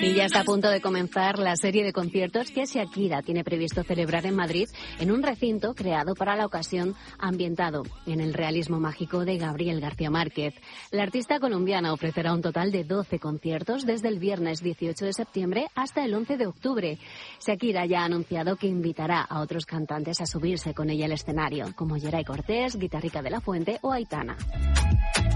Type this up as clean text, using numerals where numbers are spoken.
Y ya está a punto de comenzar la serie de conciertos que Shakira tiene previsto celebrar en Madrid en un recinto creado para la ocasión, ambientado en el realismo mágico de Gabriel García Márquez. La artista colombiana ofrecerá un total de 12 conciertos desde el viernes 18 de septiembre hasta el 11 de octubre. Shakira ya ha anunciado que invitará a otros cantantes a subirse con ella al escenario, como Yeray Cortés, Guitarrica de la Fuente o Aitana.